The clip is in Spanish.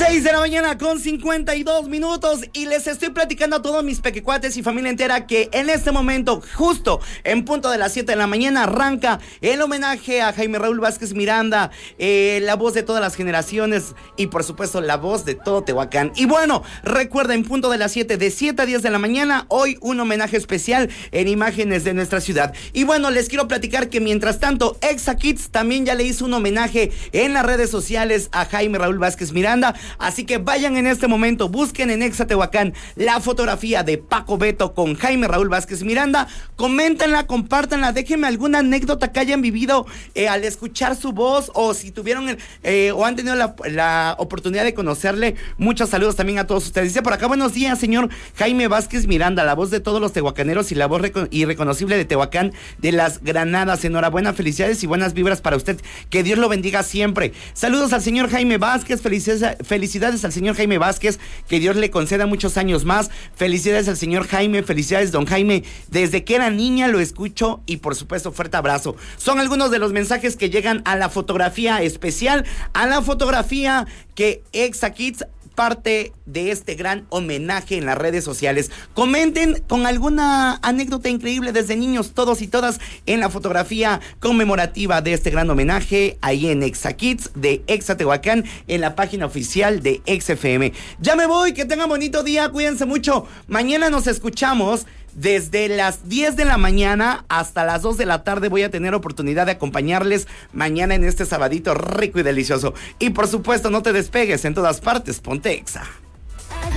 6 de la mañana con 52 minutos y les estoy platicando a todos mis pequecuates y familia entera que en este momento, justo en punto de las 7 de la mañana, arranca el homenaje a Jaime Raúl Vázquez Miranda, la voz de todas las generaciones y por supuesto la voz de todo Tehuacán. Y bueno, recuerda, en punto de las 7, de 7 a 10 de la mañana, hoy un homenaje especial en imágenes de nuestra ciudad. Y bueno, les quiero platicar que mientras tanto, Exa Kids también ya le hizo un homenaje en las redes sociales a Jaime Raúl Vázquez Miranda. Así que vayan en este momento, busquen en Exa Tehuacán la fotografía de Paco Beto con Jaime Raúl Vázquez Miranda, coméntenla, compártanla, déjenme alguna anécdota que hayan vivido al escuchar su voz, o si tuvieron o han tenido la oportunidad de conocerle. Muchos saludos también a todos ustedes. Dice por acá: buenos días, señor Jaime Vázquez Miranda, la voz de todos los tehuacaneros y la voz irreconocible de Tehuacán de las Granadas. Enhorabuena, felicidades y buenas vibras para usted, que Dios lo bendiga siempre. Saludos al señor Jaime Vázquez, felicidades al señor Jaime Vázquez, que Dios le conceda muchos años más. Felicidades al señor Jaime, felicidades don Jaime, desde que era niña lo escucho y por supuesto fuerte abrazo. Son algunos de los mensajes que llegan a la fotografía especial, a la fotografía que Exa Kids parte de este gran homenaje en las redes sociales. Comenten con alguna anécdota increíble desde niños, todos y todas, en la fotografía conmemorativa de este gran homenaje ahí en Exa Kids de Exa Tehuacán, en la página oficial de XFM. Ya me voy, que tengan bonito día, cuídense mucho. Mañana nos escuchamos. Desde las 10 de la mañana hasta las 2 de la tarde voy a tener oportunidad de acompañarles mañana en este sabadito rico y delicioso. Y por supuesto, no te despegues, en todas partes ponte Exa.